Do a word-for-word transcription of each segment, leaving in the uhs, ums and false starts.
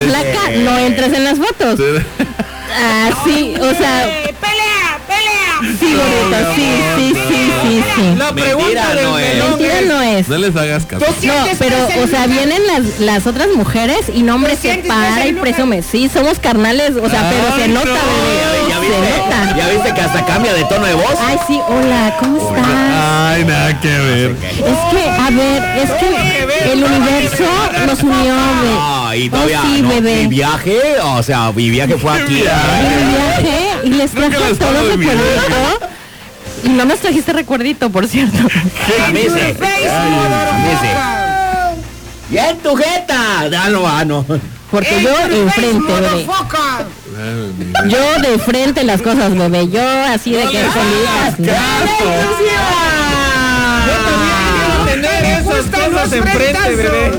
flaca, no entres en las fotos. Ah, sí, o sea... ¡Pelea, pelea! Sí, bonito, sí, sí, sí, sí, sí. La pregunta Mentira no del es. melón Mentira es... no es. No les hagas caso. No, pero, o sea, vienen las, las otras mujeres y no, hombre, se para y presume. Sí, somos carnales, o sea, pero se Ay, nota, no. bebé. ¿Ya Se viste? nota. ¿Ya viste que hasta cambia de tono de voz? Ay, sí, hola, ¿cómo estás? Ay, nada que ver. Es que, a ver, es que el universo nos unió, bebé. Ah, y Oh, todavía, sí, ¿no? bebé. Mi viaje, o sea, mi viaje fue aquí. Mi viaje y les Nunca trajo les todo hablo de mi recuerdito. Y no nos trajiste recuerdito, por cierto. A mí sí. A mí sí. Y en tu jeta. Ah, no, ah, no. Porque yo enfrente, bebé. Yo de frente las cosas, bebé. Yo así de que solitas. Yo también quiero tener esas cosas enfrente, bebé.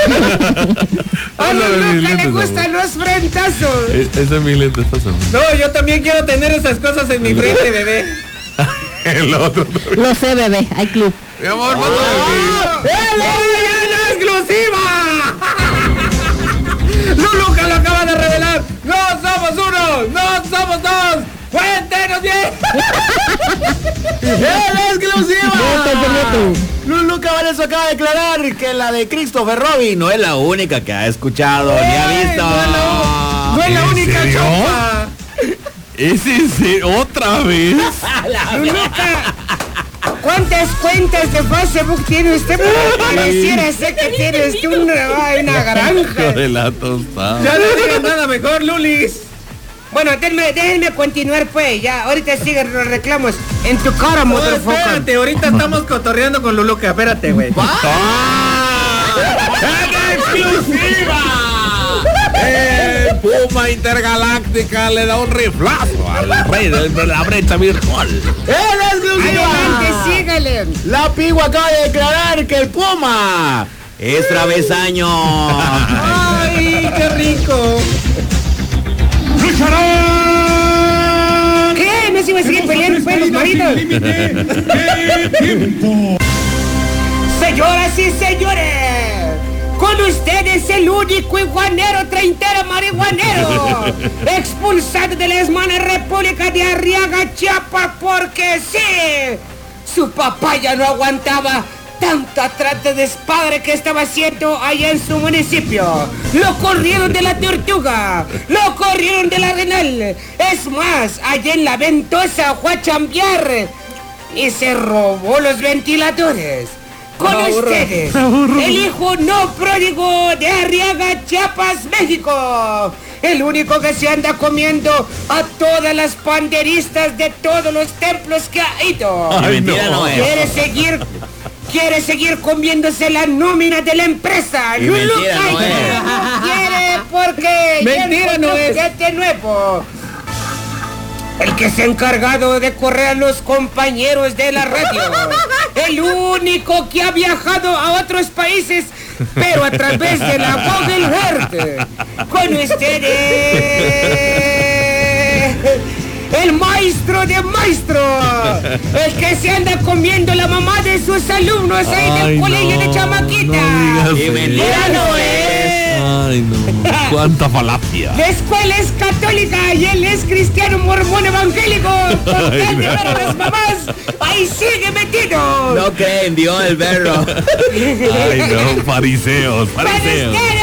A Hola, Luluca mis le lentes, gustan amor. los frentazos. Eh, Ese es mi lente, estás amor. No, yo también quiero tener esas cosas en mi frente, bebé. El otro también. Lo sé, bebé. Hay club. Mi amor, mándame ¡La exclusiva! Luluca lo acaba de revelar. No somos uno, no somos dos. ¡Cuéntenos bien! ¡La exclusiva! Vete, vete. Lulu Cabalezo acaba de declarar que la de Christopher Robin no es la única que ha escuchado ni ha visto. No es la, no es la ¿En única serio? chopa. ¿Es en serio? ¿Otra vez? Luluca, ¿cuántas cuentas de Facebook tiene usted? Porque pareciera ser que tiene usted una, una Hijo granja. de la tostada. Ya no digas nada mejor, Lulis. Bueno, déjenme, déjenme continuar pues, ya, ahorita siguen los reclamos. En tu cara, No, motherfucker. espérate, ahorita estamos cotorreando con Luluca, espérate, güey. ¡En exclusiva! El Puma Intergaláctica le da un riflazo al rey de la brecha virtual. ¡La exclusiva! Adelante, sígale. La Pigua acaba de declarar que el Puma es travesaño. ¡Ay, qué rico! ¿Qué? ¿No se iba a seguir peleando pues los maridos? Señoras y señores, con ustedes el único iguanero treintero marihuanero expulsado de la hermana República de Arriaga, Chiapas, porque sí, su papá ya no aguantaba tanta trata de despadre que estaba haciendo allá en su municipio. Lo corrieron de la Tortuga, lo corrieron de la Renal. Es más, allá en la Ventosa fue a chambear y se robó los ventiladores. Con ustedes, el hijo no pródigo de Arriaga, Chiapas, México. El único que se anda comiendo a todas las panderistas de todos los templos que ha ido. Ay, mentira no es. Quiere seguir, quiere seguir comiéndose la nómina de la empresa. Y Luluca mentira no es. no quiere porque ya Mentira encontró no es. juguete nuevo. El que se ha encargado de correr a los compañeros de la radio. El único que ha viajado a otros países, pero a través de la Google Earth. Con ustedes, el maestro de maestros. El que se anda comiendo la mamá de sus alumnos ahí Ay, del colegio no, de chamaquita. no digas Y mentira eso. no es. Ay, no. Cuánta falacia. La escuela es católica y él es cristiano mormón evangélico. Por tal de ver a las mamás, ahí sigue metido. No creen, Dios el berro. Ay, no. Fariseos, Para fariseos. ustedes,